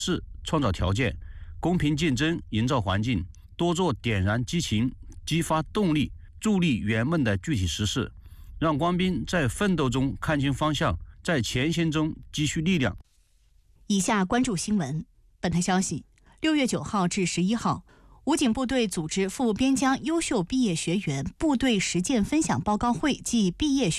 是创造条件，公平竞争营造环境，多做点燃激情、激发动力、助力圆梦的具体实事，让官兵在奋斗中看清方向，在前行中积蓄力量。 以下关注新闻。本台消息，6月9号至11号，武警部队组织赴边疆优秀毕业学员部队实践分享报告会暨毕业学